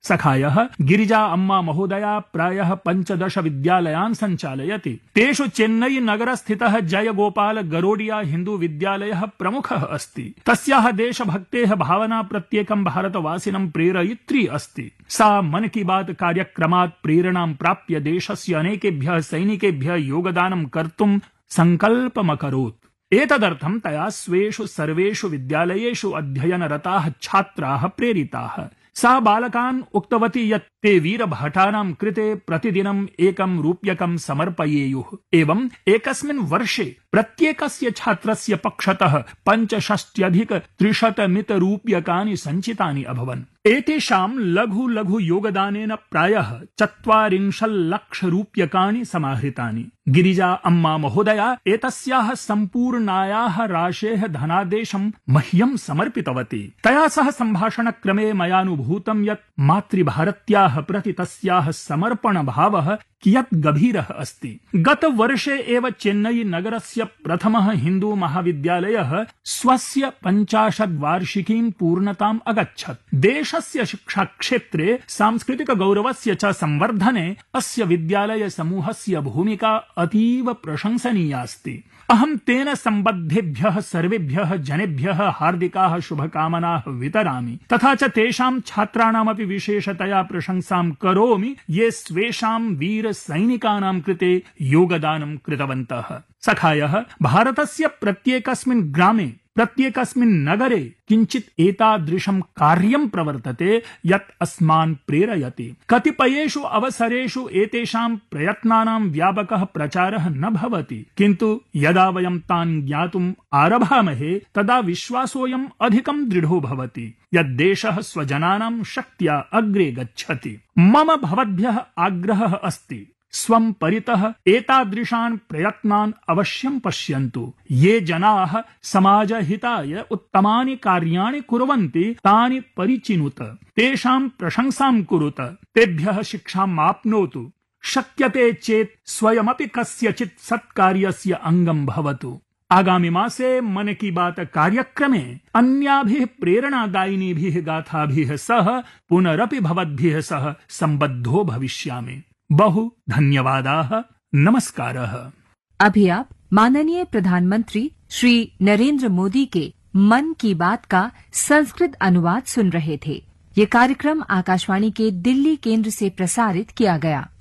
सखायः गिरिजा अम्मा महोदया प्रायः 15 विद्यालयान् सञ्चालयति। तेषु चेन्नई नगरस्थितः जयगोपाल गरोडिया हिन्दू विद्यालयः प्रमुखः अस्ति। तस्याः देशभक्तेः भावना प्रत्येकं भारतवासिनं प्रेरयित्री अस्ति। सा मन की बात कार्यक्रमात् प्रेरणां प्राप्य देशस्य अनेकेभ्यः सैनिकेभ्यः योगदानं कर्तुं सङ्कल्पमकरोत्। एतदर्थं तया स्वेषु सर्वेषु विद्यालयेषु अध्ययनरताः छात्राः प्रेरिताः। सा बालकान् उक्तवती यत् ते वीरभटानां कृते प्रतिदिनम् 1 रूप्यकं समर्पयेयुः। एवं एकस्मिन् वर्षे प्रत्येकस्य छात्रस्य पक्षतः 65,300 रूप्यकाणि सञ्चितानि अभवन्। एतेषां लघु लघु योगदानेन प्रायः 40 लाख रूप्यकाणि समाहृतानि। गिरिजा अम्मा महोदया एतस्याः सम्पूर्णायाः राशेः धनादेशं मह्यं समर्पितवती। तया सह सम्भाषणक्रमे मयानुभूतं यत् मातृभारत्याः प्रति तस्याः समर्पणभावः कियत् गभीरः अस्ति। गतवर्षे एव चेन्नई नगरस्य प्रथमः हिन्दू महाविद्यालयः स्वस्य 50 वार्षिकीं पूर्णताम् अगच्छत्। देशस्य शिक्षाक्षेत्रे सांस्कृतिकगौरवस्य च संवर्धने अस्य विद्यालय समूहस्य भूमिका अतीव प्रशंसनीया अस्ति। अहं तेन सम्बद्धेभ्यः सर्वेभ्यः जनेभ्यः हार्दिकाः शुभकामनाः वितरामि, तथा च तेषां छात्राणामपि विशेषतया प्रशंसां करोमि ये स्वेषां वीर सैनिकानां कृते योगदानं कृतवन्तः। सखायः भारतस्य प्रत्येकस्मिन् ग्रामे प्रत्येकस्मिन् नगरे किञ्चित् एतादृशं कार्यं प्रवर्तते यत् अस्मान् प्रेरयति। कतिपयेषु अवसरेषु एतेषां प्रयत्नानां व्यापकः प्रचारः न भवति, किन्तु यदा वयं तान् ज्ञातुम् आरभामहे तदा विश्वासोऽयम् अधिकं दृढो भवति यत् देशः स्वजनानां शक्त्या अग्रे गच्छति। मम भवद्भ्यः आग्रहः अस्ति, स्वं परितः एतादृशान् प्रयत्नान् अवश्यं पश्यन्तु। ये जनाः समाजहिताय उत्तमानि कार्याणि कुर्वन्ति तानि परिचिनुत, तेषां प्रशंसां कुरुत, तेभ्यः शिक्षाम् आप्नोतु। शक्यते चेत् स्वयमपि कस्यचित् सत्कार्यस्य अङ्गं भवतु। आगामि मासे मन की बात कार्यक्रमे अन्याभिः प्रेरणादायिनीभिः गाथाभिः सह पुनरपि भवद्भिः सह सम्बद्धो भविष्यामि। बहु धन्यवादाः। नमस्कारः। अभी आप माननीय प्रधानमंत्री श्री नरेंद्र मोदी के मन की बात का संस्कृत अनुवाद सुन रहे थे। ये कार्यक्रम आकाशवाणी के दिल्ली केंद्र से प्रसारित किया गया।